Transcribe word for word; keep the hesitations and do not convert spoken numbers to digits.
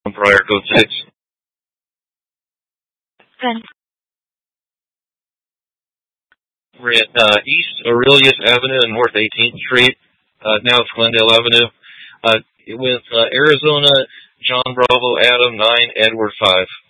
prior code six. ten. We're at uh, East Aurelius Avenue and North eighteenth Street. Uh, now it's Glendale Avenue. Uh, with uh, Arizona, John Bravo, Adam nine, Edward five.